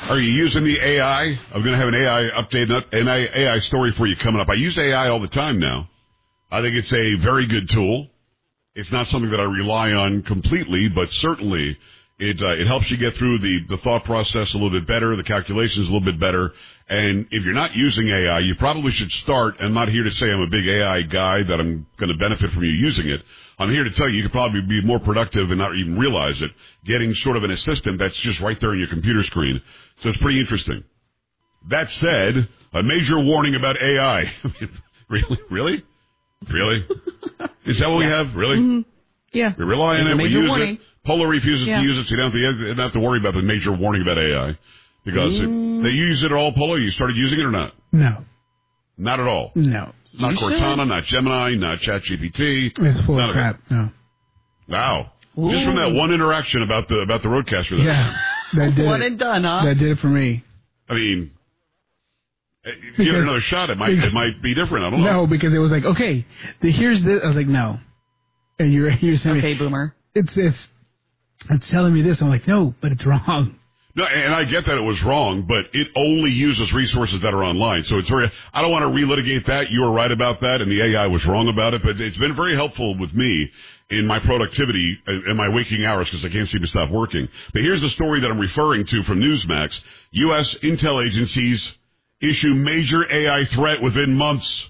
Are you using the AI? I'm going to have an AI update, an AI story for you coming up. I use AI all the time now. I think it's a very good tool. It's not something that I rely on completely, but certainly it helps you get through the thought process a little bit better, the calculations a little bit better. And if you're not using AI, you probably should start. I'm not here to say I'm a big AI guy, that I'm going to benefit from you using it. I'm here to tell you could probably be more productive and not even realize it, getting sort of an assistant that's just right there on your computer screen. So it's pretty interesting. That said, a major warning about AI. Really? Is that what we have? Really? Mm-hmm. Yeah. We rely on it, we use warning. it. Polo refuses to use it, so you don't have to worry about the major warning about AI. Because they use it at all, Polo? You started using it or not? No. Not at all? No. Not Cortana, not Gemini, not ChatGPT. It's full of crap. No. Wow. Ooh. Just from that one interaction about the Roadcaster. Yeah. That did one and done, huh? That did it for me. I mean, give it another shot. It might be different. I don't know. No, because it was like, okay, here's this. I was like, no. And you're saying, okay, boomer. It's telling me this. I'm like, no, but it's wrong. No, and I get that it was wrong, but it only uses resources that are online. So I don't want to relitigate that. You were right about that, and the AI was wrong about it, but it's been very helpful with me in my productivity and my waking hours because I can't seem to stop working. But here's the story that I'm referring to from Newsmax. U.S. intel agencies issue major AI threat within months.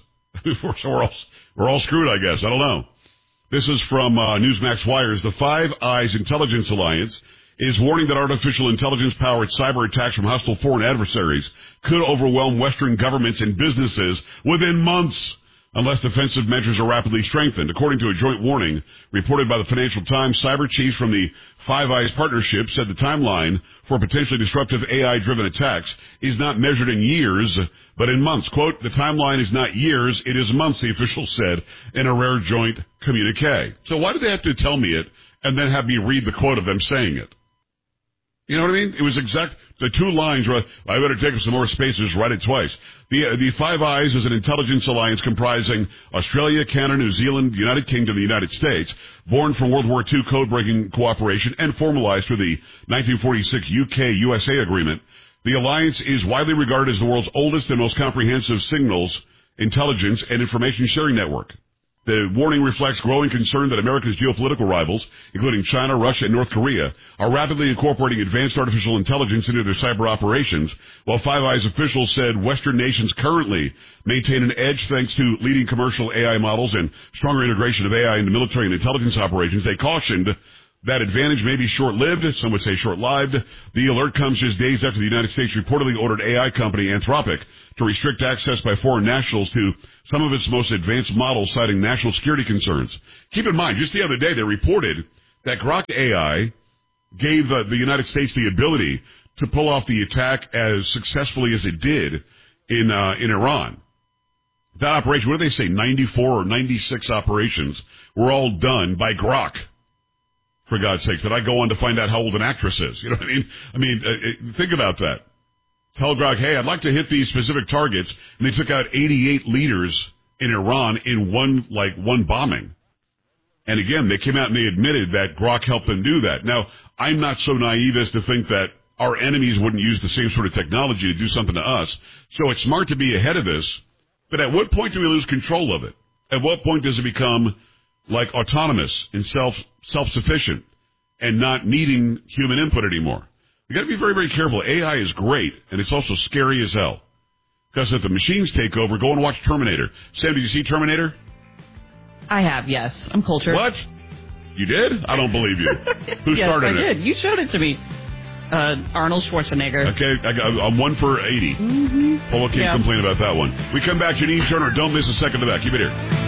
So we're all screwed, I guess. I don't know. This is from Newsmax Wires. The Five Eyes Intelligence Alliance is warning that artificial intelligence-powered cyber attacks from hostile foreign adversaries could overwhelm Western governments and businesses within months unless defensive measures are rapidly strengthened. According to a joint warning reported by the Financial Times, cyber chiefs from the Five Eyes Partnership said the timeline for potentially disruptive AI-driven attacks is not measured in years, but in months. Quote, the timeline is not years, it is months, the officials said in a rare joint communique. So why did they have to tell me it and then have me read the quote of them saying it? You know what I mean? It was the two lines were, I better take up some more space and just write it twice. The Five Eyes is an intelligence alliance comprising Australia, Canada, New Zealand, United Kingdom, the United States, born from World War II code-breaking cooperation and formalized through the 1946 UK-USA agreement. The alliance is widely regarded as the world's oldest and most comprehensive signals, intelligence, and information sharing network. The warning reflects growing concern that America's geopolitical rivals, including China, Russia, and North Korea, are rapidly incorporating advanced artificial intelligence into their cyber operations, while Five Eyes officials said Western nations currently maintain an edge thanks to leading commercial AI models and stronger integration of AI into military and intelligence operations. They cautioned that advantage may be short-lived, some would say short-lived. The alert comes just days after the United States reportedly ordered AI company Anthropic to restrict access by foreign nationals to some of its most advanced models, citing national security concerns. Keep in mind, just the other day they reported that Grok AI gave the United States the ability to pull off the attack as successfully as it did in Iran. That operation, what did they say, 94 or 96 operations were all done by Grok. For God's sakes, did I go on to find out how old an actress is? You know what I mean? Think about that. Tell Grok, hey, I'd like to hit these specific targets, and they took out 88 leaders in Iran in one bombing. And again, they came out and they admitted that Grok helped them do that. Now, I'm not so naive as to think that our enemies wouldn't use the same sort of technology to do something to us. So it's smart to be ahead of this. But at what point do we lose control of it? At what point does it become like autonomous and self-sufficient and not needing human input anymore? We got to be very, very careful. AI is great, and it's also scary as hell. Because if the machines take over, go and watch Terminator. Sam, did you see Terminator? I have, yes. I'm cultured. What? You did? I don't believe you. Who started it? Yes, I did. You showed it to me. Arnold Schwarzenegger. Okay, I'm 1 for 80. Mm-hmm. Polo can't complain about that one. We come back, Janine Turner. Don't miss a second of that. Keep it here.